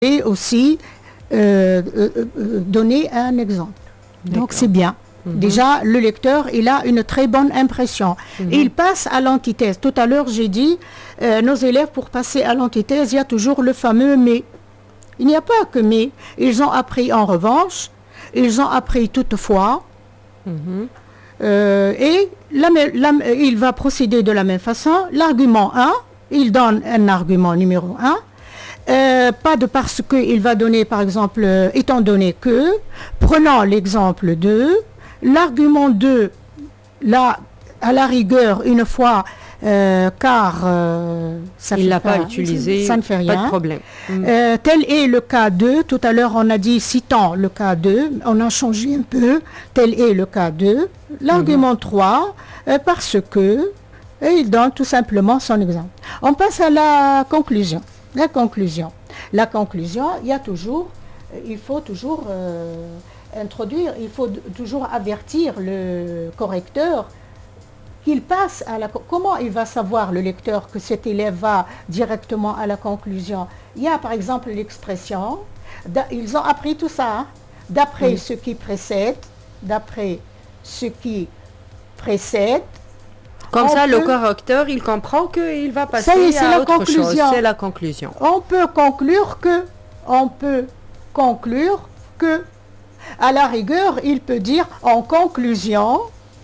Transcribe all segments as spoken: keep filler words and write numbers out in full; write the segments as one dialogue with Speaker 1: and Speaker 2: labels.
Speaker 1: et aussi euh, euh, donner un exemple. Donc c'est bien. Mm-hmm. Déjà, le lecteur, il a une très bonne impression. Mm-hmm. Il passe à l'antithèse. Tout à l'heure, j'ai dit, euh, nos élèves, pour passer à l'antithèse, il y a toujours le fameux « mais ». Il n'y a pas que « mais ». Ils ont appris en revanche, ils ont appris toutefois, mm-hmm. euh, et la, la, il va procéder de la même façon. L'argument un, il donne un argument numéro un. Euh, pas de parce que, il va donner par exemple, euh, étant donné que, prenant l'exemple deux, l'argument deux, là, à la rigueur, une fois, euh, car euh,
Speaker 2: ça il ne l'a pas, pas utilisé,
Speaker 1: ça ne fait rien.
Speaker 2: Pas de problème.
Speaker 1: Mm. Euh, tel est le cas deux, tout à l'heure on a dit citant le cas deux, on a changé un peu, tel est le cas deux. L'argument mm-hmm. trois, euh, parce que, et il donne tout simplement son exemple. On passe à la conclusion. La conclusion. La conclusion, il y a toujours, il faut toujours euh, introduire, il faut toujours avertir le correcteur qu'il passe à la... Comment il va savoir, le lecteur, que cet élève va directement à la conclusion? Il y a par exemple l'expression, ils ont appris tout ça, hein, d'après oui. ce qui précède, d'après ce qui précède,
Speaker 2: Comme on ça, peut... le correcteur, il comprend qu'il va passer
Speaker 1: est,
Speaker 2: à
Speaker 1: la
Speaker 2: autre
Speaker 1: conclusion.
Speaker 2: chose. C'est la conclusion.
Speaker 1: On peut conclure que, on peut conclure que, à la rigueur, il peut dire en conclusion,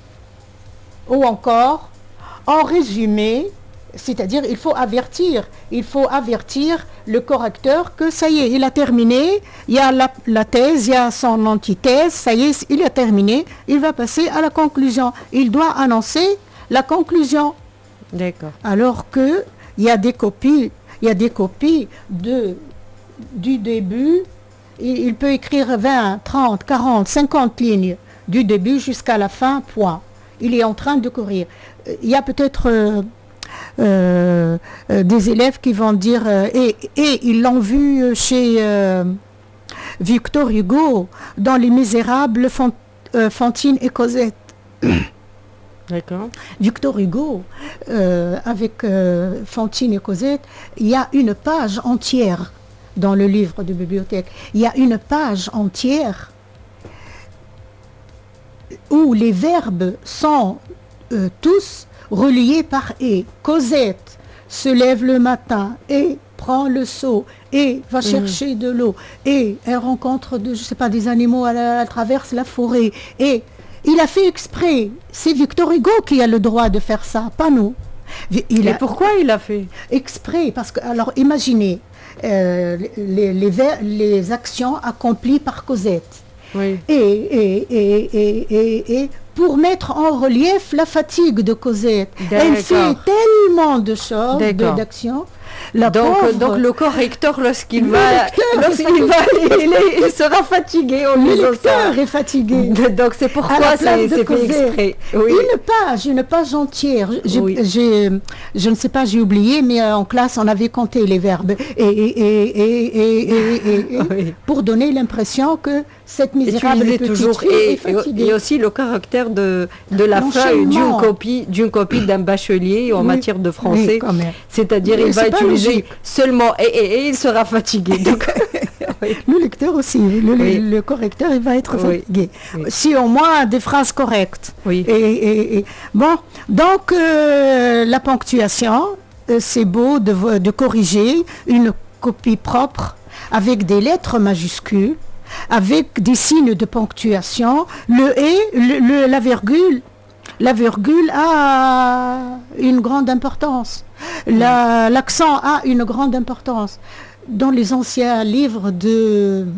Speaker 1: ou encore en résumé, c'est-à-dire il faut avertir, il faut avertir le correcteur que ça y est, il a terminé, il y a la, la thèse, il y a son antithèse, ça y est, il a terminé, il va passer à la conclusion. Il doit annoncer la conclusion.
Speaker 2: D'accord.
Speaker 1: Alors que il y a des copies, il y a des copies de, du début, il, il peut écrire vingt, trente, quarante, cinquante lignes du début jusqu'à la fin, point. Il est en train de courir. Il y a peut-être euh, euh, euh, des élèves qui vont dire, euh, et, et ils l'ont vu chez euh, Victor Hugo, dans Les Misérables, Fant, euh, Fantine et Cosette.
Speaker 2: D'accord.
Speaker 1: Victor Hugo, euh, avec euh, Fantine et Cosette, il y a une page entière dans le livre de bibliothèque. Il y a une page entière où les verbes sont euh, tous reliés par « et ». Cosette se lève le matin et prend le seau et va mmh. chercher de l'eau et elle rencontre de, je sais pas, des animaux, elle, elle traverse la forêt et il a fait exprès. C'est Victor Hugo qui a le droit de faire ça, pas nous.
Speaker 2: Il Et a, pourquoi il a fait
Speaker 1: exprès? Parce que, alors, imaginez euh, les, les, les actions accomplies par Cosette.
Speaker 2: Oui.
Speaker 1: Et, et, et, et, et, et pour mettre en relief la fatigue de Cosette. Elle fait tellement de choses, d'actions.
Speaker 2: Donc, pauvre, donc le correcteur, lorsqu'il va, lorsqu'il va il, est, il sera fatigué en
Speaker 1: le
Speaker 2: lisant
Speaker 1: lecteur
Speaker 2: ça.
Speaker 1: est fatigué.
Speaker 2: Donc c'est pourquoi c'est fait exprès.
Speaker 1: Oui. Une page, une page entière. Oui. Je ne sais pas, j'ai oublié, mais en classe on avait compté les verbes et, et, et, et, et, et, et oui. pour donner l'impression que cette misérable petite
Speaker 2: toujours
Speaker 1: fille
Speaker 2: et,
Speaker 1: est fatiguée.
Speaker 2: Et aussi le caractère de, de la fin d'une copie, d'une copie d'un bachelier en oui. matière de français.
Speaker 1: Oui,
Speaker 2: c'est-à-dire il va utiliser seulement et, et, et il sera fatigué. Donc,
Speaker 1: oui. Le lecteur aussi, le, oui. le correcteur, il va être
Speaker 2: oui.
Speaker 1: fatigué.
Speaker 2: Oui.
Speaker 1: Si au moins des phrases correctes.
Speaker 2: Oui.
Speaker 1: Et, et, et, bon, donc euh, la ponctuation, euh, c'est beau de, de corriger une copie propre avec des lettres majuscules, avec des signes de ponctuation. Le et, le, le, la virgule, la virgule a une grande importance. La, l'accent a une grande importance. Dans les anciens livres de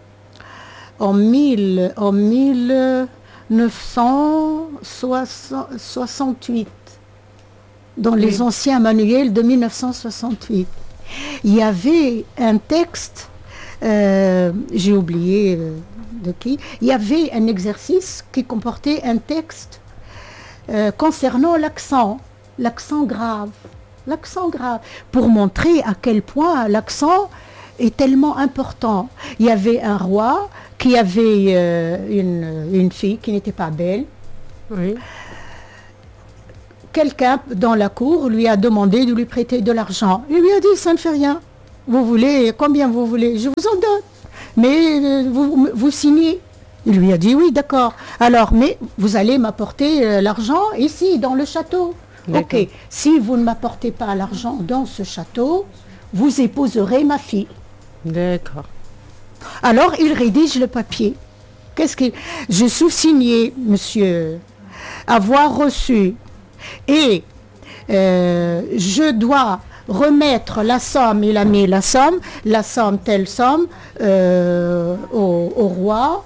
Speaker 1: en, mille, en mille neuf cent soixante-huit, dans oui. les anciens manuels de mille neuf cent soixante-huit, il y avait un texte, euh, j'ai oublié euh, de qui, il y avait un exercice qui comportait un texte euh, concernant l'accent, l'accent grave. L'accent grave, pour montrer à quel point l'accent est tellement important. Il y avait un roi qui avait euh, une, une fille qui n'était pas belle.
Speaker 2: Oui.
Speaker 1: Quelqu'un dans la cour lui a demandé de lui prêter de l'argent. Il lui a dit, ça ne fait rien. vous voulez, combien vous voulez, je vous en donne. Mais euh, vous, vous signez. Il lui a dit oui, d'accord. Alors, mais vous allez m'apporter euh, l'argent ici, dans le château. Ok, si vous ne m'apportez pas l'argent dans ce château, vous épouserez ma fille.
Speaker 2: D'accord.
Speaker 1: Alors, il rédige le papier. Qu'est-ce qu'il... Je sous-signé, monsieur, avoir reçu, et euh, je dois remettre la somme, il a mis la somme, la somme, telle somme, euh, au, au roi,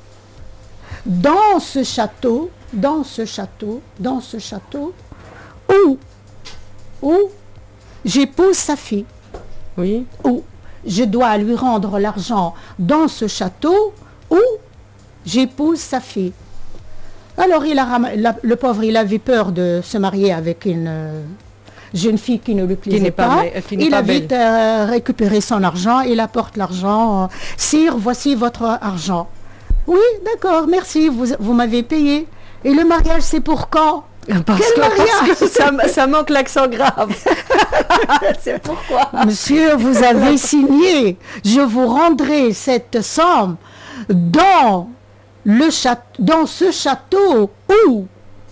Speaker 1: dans ce château, dans ce château, dans ce château, où, où j'épouse sa fille.
Speaker 2: Oui.
Speaker 1: Où je dois lui rendre l'argent dans ce château, où j'épouse sa fille. Alors, il a ram... la... le pauvre, il avait peur de se marier avec une euh, jeune fille qui ne lui plaisait pas. pas. Qui il pas a belle. vite euh, récupéré son argent, il apporte l'argent. Euh, Sire, voici votre argent. Oui, d'accord, merci, vous, vous m'avez payé. Et le mariage, c'est pour quand?
Speaker 2: Parce Quel que, parce que ça, ça manque l'accent grave. C'est pourquoi.
Speaker 1: Monsieur, vous avez signé. Je vous rendrai cette somme dans, le château, dans ce château où,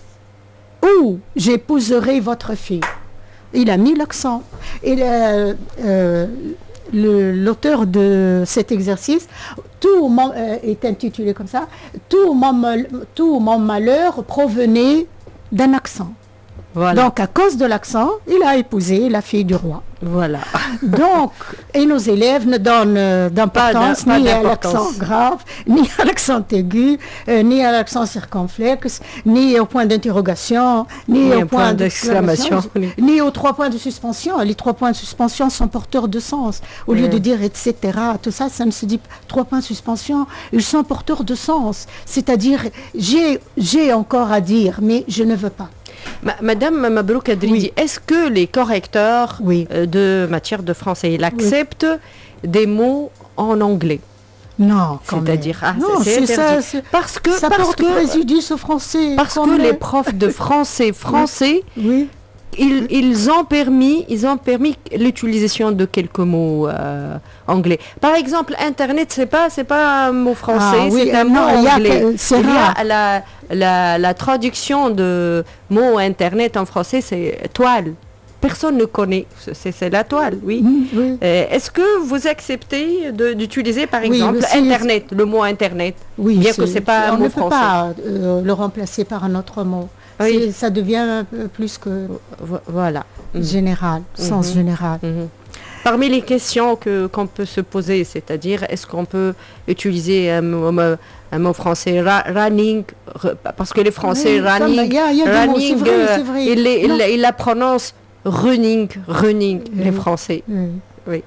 Speaker 1: où j'épouserai votre fille. Il a mis l'accent. Et le, euh, l'auteur de cet exercice, tout mon, euh, est intitulé comme ça, tout mon, tout mon malheur provenait d'un accent. Voilà. Donc, à cause de l'accent, il a épousé la fille du roi.
Speaker 2: Voilà.
Speaker 1: Donc, et nos élèves ne donnent euh, d'importance ni à l'accent grave, ni à l'accent aigu, euh, ni à l'accent circonflexe, ni au point d'interrogation, ni, ni au point, point d'exclamation, ni aux trois points de suspension. Les trois points de suspension sont porteurs de sens. Au lieu oui. de dire et cetera, tout ça, ça ne se dit pas. Trois points de suspension, ils sont porteurs de sens. C'est-à-dire, j'ai, j'ai encore à dire, mais je ne veux pas.
Speaker 2: Ma, Madame Mabrouk Adridi, oui. est-ce que les correcteurs oui. euh, de matière de français, ils acceptent oui. des mots en anglais?
Speaker 1: Non,
Speaker 2: c'est-à-dire, ah,
Speaker 1: non,
Speaker 2: c'est
Speaker 1: ça, c'est,
Speaker 2: parce que
Speaker 1: ça
Speaker 2: parce
Speaker 1: porte
Speaker 2: que
Speaker 1: préjudice au français.
Speaker 2: Parce que les profs de français français,
Speaker 1: oui. Oui.
Speaker 2: Ils, ils ont permis, ils ont permis l'utilisation de quelques mots euh, anglais. Par exemple, Internet, c'est pas, c'est pas un mot français, ah, oui, c'est un non, mot anglais. Il y a, il y a la, la, la traduction de mot Internet en français, c'est toile. Personne ne connaît, c'est, c'est la toile, oui. Mmh, oui. Euh, est-ce que vous acceptez de, d'utiliser, par exemple, oui, Internet, le mot Internet,
Speaker 1: oui,
Speaker 2: bien que c'est pas un mot français?
Speaker 1: On ne peut pas euh, le remplacer par un autre mot. Oui. Ça devient plus que
Speaker 2: voilà.
Speaker 1: général, mmh. sens mmh. général.
Speaker 2: Mmh. Parmi les questions que, qu'on peut se poser, c'est-à-dire, est-ce qu'on peut utiliser un mot, un mot français, ra, running, parce que les Français, oui, running,
Speaker 1: y a, y a running, mots, c'est vrai, c'est vrai.
Speaker 2: Ils, ils, ils la prononcent running, running, oui. les Français. Oui. oui.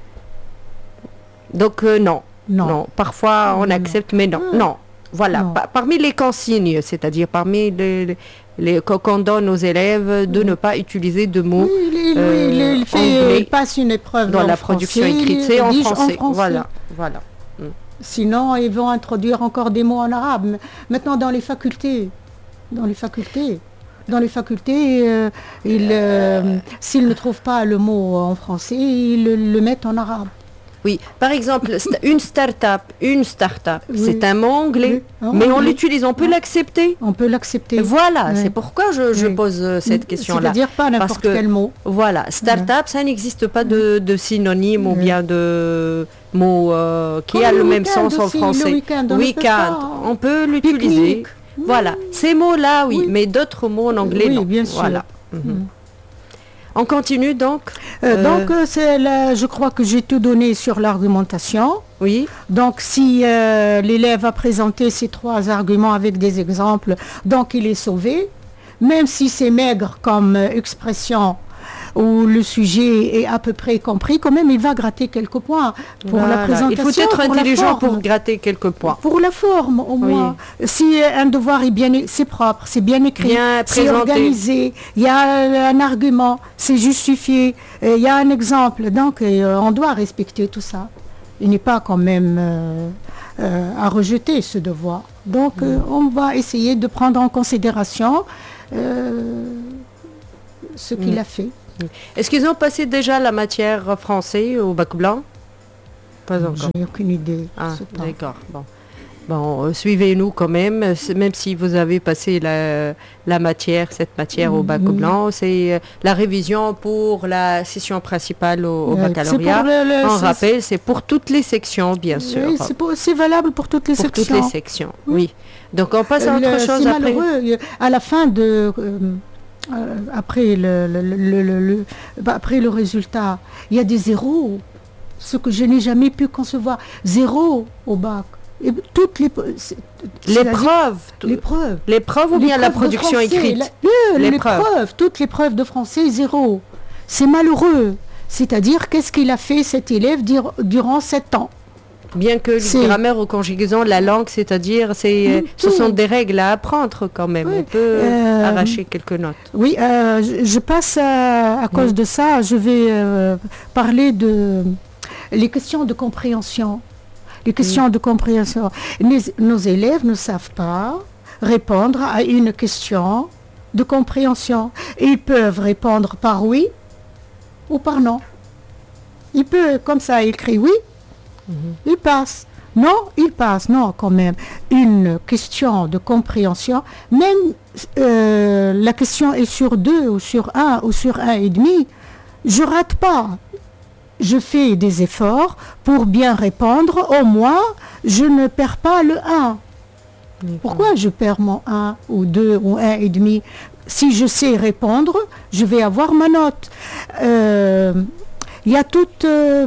Speaker 2: Donc, euh, non. non. Non. Parfois, on non. accepte, mais non. Mmh. Non. Voilà, pa- parmi les consignes, c'est-à-dire parmi les, les, les qu'on donne aux élèves de oui. ne pas utiliser de mots
Speaker 1: oui, il, euh, il, il, fait, anglais il passe une épreuve
Speaker 2: dans la production
Speaker 1: français,
Speaker 2: écrite, c'est en français. en français. Voilà, voilà.
Speaker 1: Mm. Sinon, ils vont introduire encore des mots en arabe. Maintenant, dans les facultés, dans les facultés, dans les facultés, euh, ils, euh, s'ils ne trouvent pas le mot en français, ils le, le mettent en arabe.
Speaker 2: Oui, par exemple, une start-up, une start-up, oui. c'est un mot anglais, oui. mais on oui. l'utilise, on peut l'accepter.
Speaker 1: On peut l'accepter.
Speaker 2: Voilà, oui. c'est pourquoi je, je pose euh, cette question-là.
Speaker 1: C'est-à-dire pas n'importe que, quel mot.
Speaker 2: Voilà, start-up, ça n'existe pas de, de synonyme ou bien de mot euh, qui Comme a le, le même sens aussi, en français.
Speaker 1: Le week-end, on,
Speaker 2: week-end, on peut l'utiliser. Pique-nique. Voilà, ces mots-là, oui, mais d'autres mots en anglais,
Speaker 1: oui,
Speaker 2: non.
Speaker 1: bien sûr.
Speaker 2: Voilà. Mm-hmm. On continue donc
Speaker 1: euh, euh, Donc, euh, c'est là, je crois que j'ai tout donné sur l'argumentation.
Speaker 2: Oui.
Speaker 1: Donc, si euh, l'élève a présenté ces trois arguments avec des exemples, donc il est sauvé. Même si c'est maigre comme euh, expression où le sujet est à peu près compris, quand même, il va gratter quelques points pour voilà. la présentation.
Speaker 2: Il faut être intelligent pour gratter quelques points.
Speaker 1: Pour la forme, au oui. moins. Si un devoir est bien, c'est propre, c'est bien écrit,
Speaker 2: bien
Speaker 1: c'est organisé, il y a un argument, c'est justifié, il y a un exemple. Donc, euh, on doit respecter tout ça. Il n'est pas quand même euh, euh, à rejeter ce devoir. Donc, mm. euh, on va essayer de prendre en considération euh, ce qu'il mmh. a fait.
Speaker 2: Est-ce qu'ils ont passé déjà la matière français au bac blanc? Pas encore.
Speaker 1: Je n'ai aucune idée.
Speaker 2: Ah, d'accord. Bon. Bon, euh, suivez-nous quand même, même si vous avez passé la, la matière, cette matière au bac mmh. blanc, c'est euh, la révision pour la session principale au, au baccalauréat. Le, le, On rappelle, c'est pour toutes les sections, bien sûr.
Speaker 1: Oui, c'est valable pour toutes les
Speaker 2: pour
Speaker 1: sections.
Speaker 2: Pour toutes les sections, oui. oui. Donc on passe à autre
Speaker 1: le,
Speaker 2: chose après.
Speaker 1: Malheureux, à la fin de... Euh, euh, après, le, le, le, le, le, bah, après le résultat, il y a des zéros, ce que je n'ai jamais pu concevoir. Zéro au bac. Et toutes les
Speaker 2: l'épreuve
Speaker 1: l'épreuve
Speaker 2: l'épreuve ou bien la production écrite
Speaker 1: l'épreuve toutes les preuves de français zéro, c'est malheureux, c'est-à-dire qu'est-ce qu'il a fait cet élève durant sept ans,
Speaker 2: bien que la grammaire ou conjugaison la langue, c'est-à-dire c'est ce sont des règles à apprendre quand même, oui. On peut euh, arracher quelques notes.
Speaker 1: Oui, euh, je, je passe à, à cause mmh. de ça, je vais euh, parler de les questions de compréhension. Les questions mmh. de compréhension. Nos, nos élèves ne savent pas répondre à une question de compréhension. Ils peuvent répondre par oui ou par non. Il peut, comme ça, écrire oui, mmh. il passe. Non, il passe. Non, quand même. Une question de compréhension, même euh, la question est sur deux ou sur un ou sur un et demi, je rate pas. Je fais des efforts pour bien répondre, au moins je ne perds pas le un. Pourquoi je perds mon un ou deux ou un et demi? Si je sais répondre, je vais avoir ma note. Il euh, y a toute... Euh,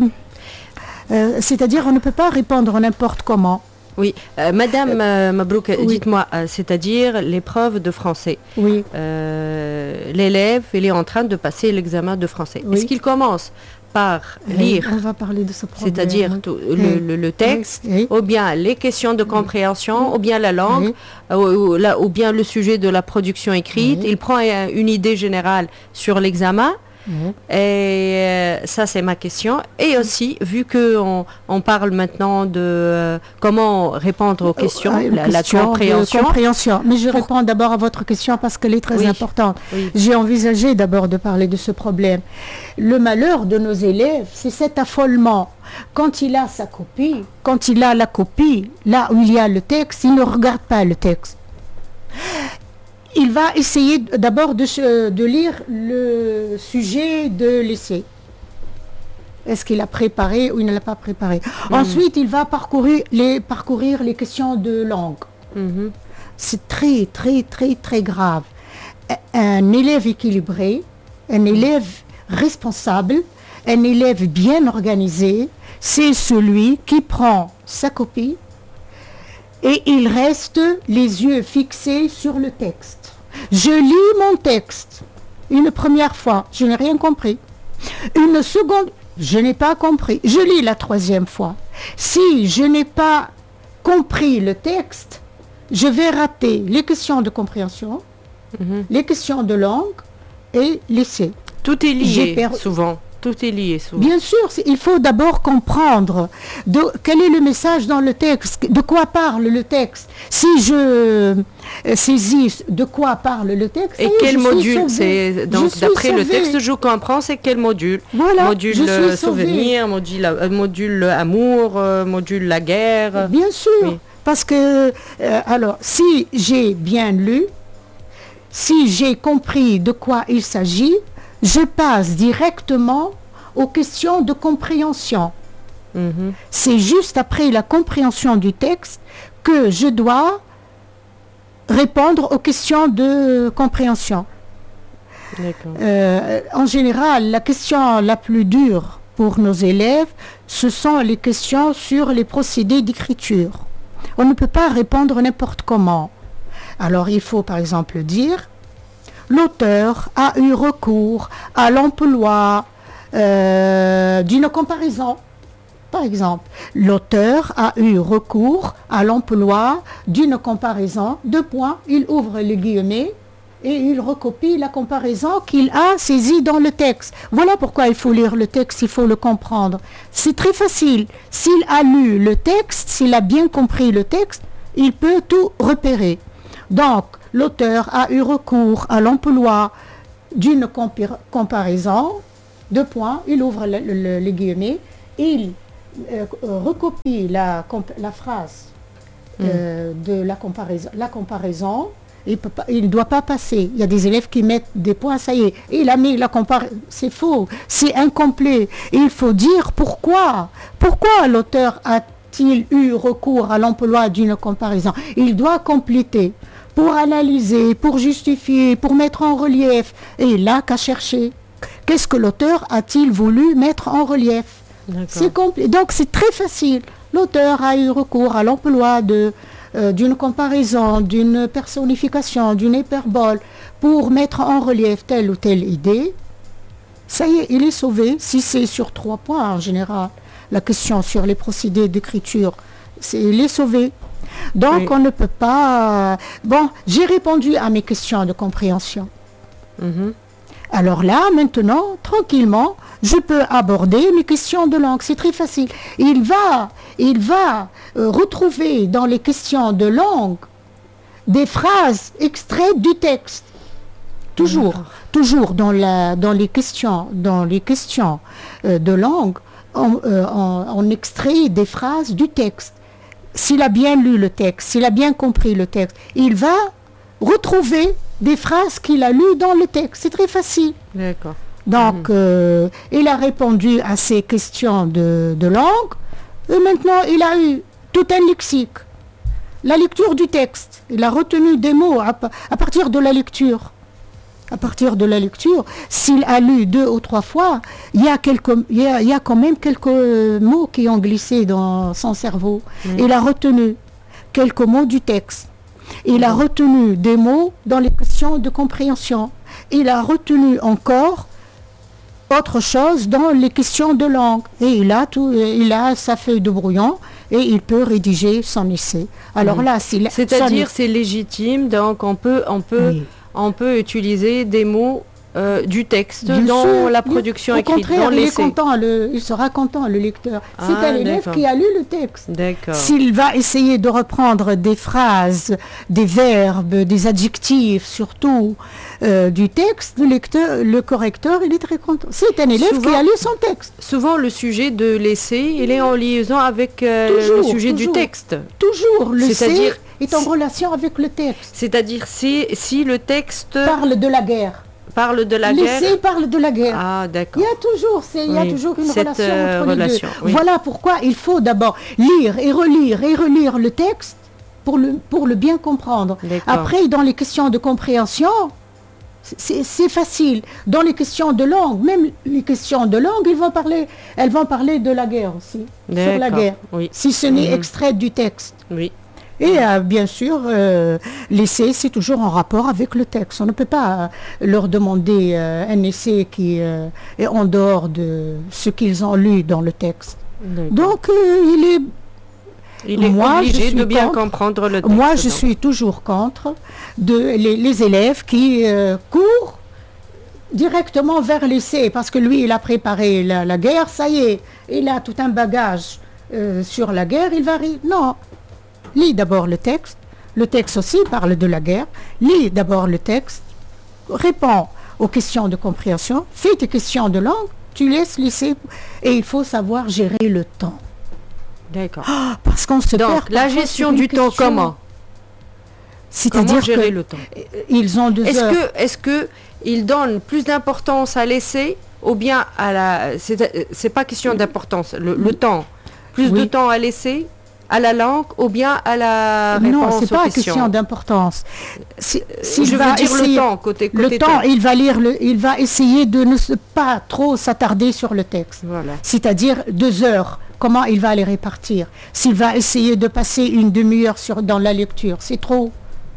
Speaker 1: euh, c'est-à-dire on ne peut pas répondre n'importe comment.
Speaker 2: Oui, euh, Madame euh, Mabrouk, oui. dites-moi, euh, c'est-à-dire l'épreuve de français.
Speaker 1: Oui.
Speaker 2: Euh, l'élève, il est en train de passer l'examen de français. Oui. Est-ce qu'il commence par lire,
Speaker 1: on va parler de ce problème,
Speaker 2: c'est-à-dire
Speaker 1: oui.
Speaker 2: le, le, le texte, oui. ou bien les questions de compréhension, oui. ou bien la langue, oui. ou, ou, la, ou bien le sujet de la production écrite. Oui. Il prend euh, une idée générale sur l'examen. Mmh. Et euh, ça, c'est ma question. Et aussi, vu qu'on on parle maintenant de euh, comment répondre aux questions, euh, la, la compréhension.
Speaker 1: compréhension. Mais je Pour... réponds d'abord à votre question parce qu'elle est très oui. importante. Oui. J'ai envisagé d'abord de parler de ce problème. Le malheur de nos élèves, c'est cet affolement. Quand il a sa copie, quand il a la copie, là où il y a le texte, il ne regarde pas le texte. Il va essayer d'abord de, de lire le sujet de l'essai. Est-ce qu'il a préparé ou il ne l'a pas préparé? Mmh. Ensuite, il va parcourir les, parcourir les questions de langue. Mmh. C'est très, très, très, très grave. Un élève équilibré, un élève responsable, un élève bien organisé, c'est celui qui prend sa copie et il reste les yeux fixés sur le texte. Je lis mon texte une première fois, je n'ai rien compris. Une seconde, je n'ai pas compris. Je lis la troisième fois. Si je n'ai pas compris le texte, je vais rater les questions de compréhension, mm-hmm. les questions de langue et l'essai.
Speaker 2: Tout est lié per... souvent. Tout est lié souvent.
Speaker 1: Bien sûr, il faut d'abord comprendre de, quel est le message dans le texte, de quoi parle le texte. Si je euh, saisis de quoi parle le texte,
Speaker 2: et quel module c'est donc d'après le texte je comprends, c'est quel module?
Speaker 1: Voilà,
Speaker 2: module euh, souvenir, module, euh, module amour, euh, module la guerre.
Speaker 1: Bien sûr, oui. Parce que euh, alors si j'ai bien lu, si j'ai compris de quoi il s'agit, je passe directement aux questions de compréhension. Mm-hmm. C'est juste après la compréhension du texte que je dois répondre aux questions de compréhension. Euh, en général, la question la plus dure pour nos élèves, ce sont les questions sur les procédés d'écriture. On ne peut pas répondre n'importe comment. Alors il faut par exemple dire: l'auteur a eu recours à l'emploi euh, d'une comparaison. Par exemple, l'auteur a eu recours à l'emploi d'une comparaison. Deux points, il ouvre les guillemets et il recopie la comparaison qu'il a saisie dans le texte. Voilà pourquoi il faut lire le texte, il faut le comprendre. C'est très facile. S'il a lu le texte, s'il a bien compris le texte, il peut tout repérer. Donc, l'auteur a eu recours à l'emploi d'une comparaison, deux points, il ouvre le, le, les guillemets, il euh, recopie la, la phrase euh, mmh. de la comparaison, la comparaison, il ne doit pas passer. Il y a des élèves qui mettent des points, ça y est, il a mis la comparaison, c'est faux, c'est incomplet. Et il faut dire pourquoi, pourquoi l'auteur a-t-il eu recours à l'emploi d'une comparaison. Il doit compléter pour analyser, pour justifier, pour mettre en relief. Et il n'a qu'à chercher. Qu'est-ce que l'auteur a-t-il voulu mettre en relief? C'est complet. Donc c'est très facile. L'auteur a eu recours à l'emploi de euh, d'une comparaison, d'une personnification, d'une hyperbole pour mettre en relief telle ou telle idée. Ça y est, il est sauvé. Si c'est sur trois points en général, la question sur les procédés d'écriture, c'est, il est sauvé. Donc oui. on ne peut pas... Euh, bon, j'ai répondu à mes questions de compréhension. Mm-hmm. Alors là, maintenant, tranquillement, je peux aborder mes questions de langue. C'est très facile. Il va, il va euh, retrouver dans les questions de langue des phrases extraites du texte. Toujours, D'accord. toujours dans, la, dans les questions, dans les questions euh, de langue, on, euh, on, on extrait des phrases du texte. S'il a bien lu le texte, s'il a bien compris le texte, il va retrouver des phrases qu'il a lues dans le texte. C'est très facile.
Speaker 2: D'accord.
Speaker 1: Donc, mmh. euh, il a répondu à ces questions de, de langue. Et maintenant, il a eu tout un lexique. La lecture du texte. Il a retenu des mots à, à partir de la lecture. À partir de la lecture, s'il a lu deux ou trois fois, il y a, quelques, il y a, il y a quand même quelques mots qui ont glissé dans son cerveau. Mmh. Il a retenu quelques mots du texte. Il a retenu des mots dans les questions de compréhension. Il a retenu encore autre chose dans les questions de langue. Et il a, tout, il a sa feuille de brouillon et il peut rédiger son essai. Alors mmh. là,
Speaker 2: c'est... C'est-à-dire, c'est légitime, donc on peut, on peut, oui. on peut utiliser des mots euh, du texte Bien dans sûr, la production
Speaker 1: au
Speaker 2: écrite,
Speaker 1: contraire,
Speaker 2: dans
Speaker 1: il, est content, le, il sera content, le lecteur. Ah, c'est un élève qui a lu le texte. S'il va essayer de reprendre des phrases, des verbes, des adjectifs, surtout euh, du texte, le lecteur, le correcteur, il est très content. C'est un élève souvent, qui a lu son texte.
Speaker 2: Souvent, le sujet de l'essai, il est en liaison avec euh, toujours, le sujet
Speaker 1: toujours,
Speaker 2: du texte.
Speaker 1: Toujours, le C'est-à-dire est en relation avec le texte.
Speaker 2: C'est-à-dire si, si le texte
Speaker 1: parle de la guerre.
Speaker 2: Parle de la guerre.
Speaker 1: L'essai parle de la guerre.
Speaker 2: Ah, d'accord.
Speaker 1: Il y a toujours, c'est, oui. il y a toujours une
Speaker 2: Cette,
Speaker 1: relation
Speaker 2: euh,
Speaker 1: entre
Speaker 2: relation,
Speaker 1: les deux.
Speaker 2: Oui.
Speaker 1: Voilà pourquoi il faut d'abord lire et relire et relire le texte pour le, pour le bien comprendre. Après, dans les questions de compréhension, c'est, c'est facile. Dans les questions de langue, même les questions de langue, ils vont parler, elles vont parler de la guerre aussi. Sur la guerre. Oui. Si ce n'est mmh. extrait du texte.
Speaker 2: Oui.
Speaker 1: Et euh, bien sûr, euh, l'essai, c'est toujours en rapport avec le texte. On ne peut pas euh, leur demander euh, un essai qui euh, est en dehors de ce qu'ils ont lu dans le texte. D'accord. Donc, euh, il est...
Speaker 2: Il est moi, obligé de bien contre, comprendre le texte.
Speaker 1: Moi, je donc. suis toujours contre de, les, les élèves qui euh, courent directement vers l'essai, parce que lui, il a préparé la, la guerre, ça y est, il a tout un bagage euh, sur la guerre, il va... Non. Lis d'abord le texte. Le texte aussi parle de la guerre. Lis d'abord le texte. Réponds aux questions de compréhension. Fais tes questions de langue. Tu laisses l'essai. Et il faut savoir gérer le temps.
Speaker 2: D'accord.
Speaker 1: Oh, parce qu'on se
Speaker 2: Donc,
Speaker 1: perd.
Speaker 2: La gestion du temps, comment
Speaker 1: C'est-à-dire
Speaker 2: comment gérer
Speaker 1: que
Speaker 2: le temps
Speaker 1: ils ont deux
Speaker 2: est-ce
Speaker 1: heures.
Speaker 2: Que, est-ce que ils donnent plus d'importance à l'essai ou bien à la... C'est, c'est pas question d'importance. Le, le temps. Plus oui. de temps à l'essai, à la langue ou bien à la réponse
Speaker 1: Non, c'est pas
Speaker 2: une
Speaker 1: question d'importance. Si, si
Speaker 2: je veux dire essayer, le temps, côté, côté
Speaker 1: le temps, temps, il va lire, le, il va essayer de ne pas trop s'attarder sur le texte.
Speaker 2: Voilà.
Speaker 1: C'est-à-dire deux heures. Comment il va les répartir? S'il va essayer de passer une demi-heure sur, dans la lecture, c'est trop.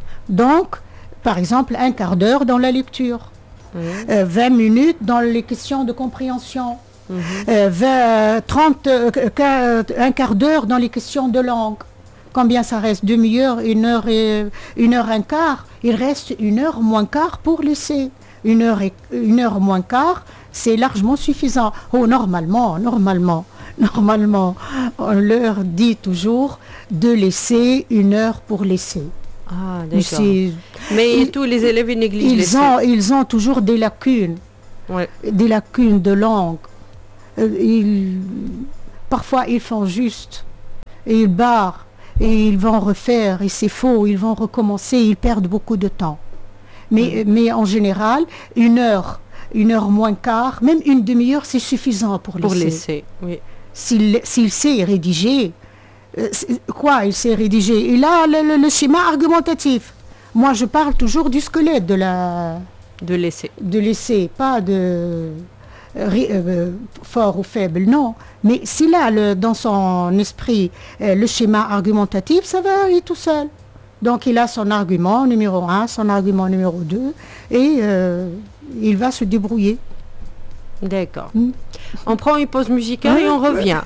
Speaker 1: Donc, par exemple, un quart d'heure dans la lecture, mmh. euh, vingt minutes dans les questions de compréhension. Mmh. Euh, vingt, trente, euh, un quart d'heure dans les questions de langue. Combien ça reste? Demi-heure, une heure et une heure un quart. Il reste une heure moins quart pour l'essai. Une heure et une heure moins quart, c'est largement suffisant. Oh, normalement, normalement, normalement, on leur dit toujours de laisser une heure pour l'essai.
Speaker 2: Ah, d'accord. Mais ils, tous les élèves négligent
Speaker 1: ils ont, ils ont toujours des lacunes,
Speaker 2: ouais.
Speaker 1: des lacunes de langue. Ils, parfois, ils font juste, et ils barrent, et ils vont refaire, et c'est faux, ils vont recommencer, ils perdent beaucoup de temps. Mais, mmh. mais en général, une heure, une heure moins quart, même une demi-heure, c'est suffisant pour,
Speaker 2: pour
Speaker 1: laisser.
Speaker 2: laisser oui.
Speaker 1: S'il, s'il sait rédiger, euh, quoi, il sait rédiger. Il a le, le, le schéma argumentatif. Moi, je parle toujours du squelette de la...
Speaker 2: De laisser.
Speaker 1: De laisser, pas de... Euh, fort ou faible, non. Mais s'il a le, dans son esprit euh, le schéma argumentatif, ça va aller tout seul. Donc il a son argument numéro un, son argument numéro deux, et euh, il va se débrouiller.
Speaker 2: D'accord. Mm. On prend une pause musicale et on revient.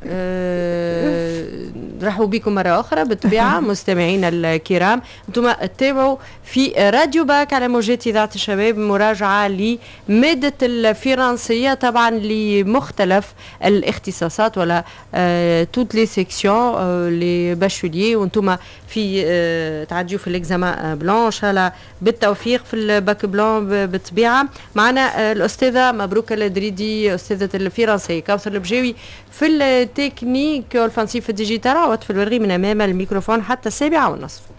Speaker 2: نرحبوا بكم مرة أخرى بالطبيعة مستمعينا الكرام. أنتم تتابعوا في راديو باك على موجات إذاعة الشباب مراجعة لمادة الفرنسية طبعا لمختلف الاختصاصات ولا توت لي سيكسيون لي باشوليي وأنتم في تعديوا في الإكزامان بلانش على بالتوفيق في الباك بلان بالطبيعة. معنا الأستاذة مبروك الدريدي أستاذة الفرنسية، كوثر البجاوي في التكنيك والفنسي في الديجيتال، عوض في الورغي من أمام الميكروفون حتى السابعة والنصف.